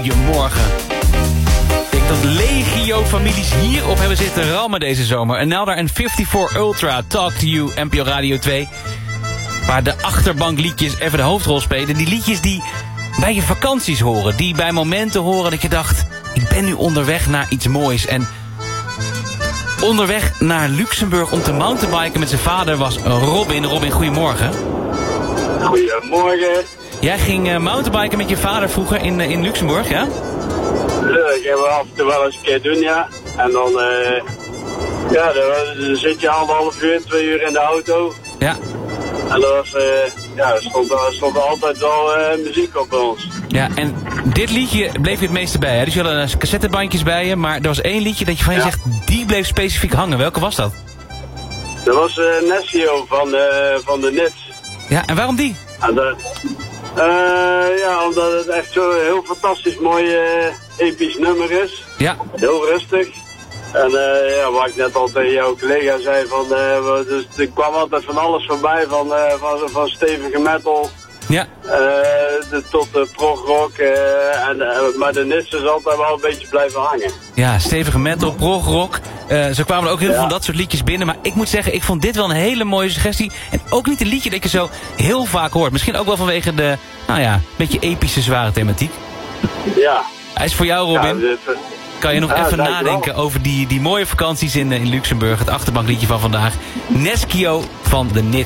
goedemorgen. Ik denk dat legio-families hierop hebben zitten rammen deze zomer. En nou daar een 54 Ultra, Talk to You, NPO Radio 2. Waar de achterbankliedjes even de hoofdrol spelen. Die liedjes die bij je vakanties horen. Die bij momenten horen dat je dacht, ik ben nu onderweg naar iets moois. En onderweg naar Luxemburg om te mountainbiken met zijn vader was Robin. Robin, goedemorgen. Goedemorgen. Jij ging mountainbiken met je vader vroeger in Luxemburg, ja? Dat gaan we af en toe wel eens een keer doen, ja. En dan, dan zit je 1,5 uur, 2 uur in de auto. Ja. En dat was, er stond altijd wel muziek op bij ons. Ja, en dit liedje bleef je het meeste bij, hè? Dus je had cassettebandjes bij je, maar er was één liedje dat je van je zegt, die bleef specifiek hangen. Welke was dat? Dat was Nessio van de Nits. Ja, en waarom die? En omdat het echt zo'n heel fantastisch mooi episch nummer is. Ja. Heel rustig. En waar ik net al tegen jouw collega zei, dus er kwam altijd van alles voorbij, van stevige metal Ja. tot progrock, maar de Nits is altijd wel een beetje blijven hangen. Ja, stevige metal, progrock. Zo kwamen er ook heel veel van dat soort liedjes binnen. Maar ik moet zeggen, ik vond dit wel een hele mooie suggestie. En ook niet een liedje dat je zo heel vaak hoort. Misschien ook wel vanwege de, beetje epische, zware thematiek. Ja. Hij is voor jou, Robin. Ja, kan je nog even nadenken over die mooie vakanties in Luxemburg. Het achterbankliedje van vandaag. Neskio van de Nits.